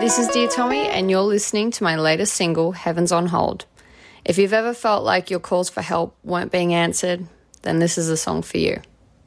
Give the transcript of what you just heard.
This is Dear Tommy, and you're listening to my latest single, Heaven's on Hold. If you've ever felt like your calls for help weren't being answered, then this is a song for you.